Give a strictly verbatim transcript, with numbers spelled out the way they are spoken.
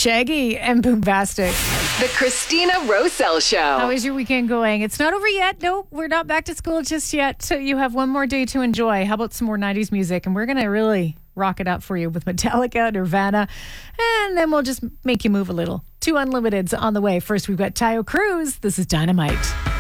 Shaggy and Boombastic. The Christina Roselle Show. How is your weekend going? It's not over yet. Nope, we're not back to school just yet. So you have one more day to enjoy. How about some more nineties music? And we're going to really rock it up for you with Metallica, Nirvana, and then we'll just make you move a little. Two Unlimiteds on the way. First, we've got Tayo Cruz. This is Dynamite.